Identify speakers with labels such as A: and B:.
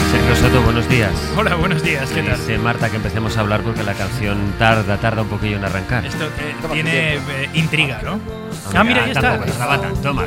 A: Sergio Soto, buenos días.
B: Hola, buenos días, ¿qué tal?
A: Dice Marta que empecemos a hablar porque la canción tarda un poquillo en arrancar.
B: Esto tiene intriga, ¿no?
A: Mira,
B: Mira, ahí está.
A: Toma,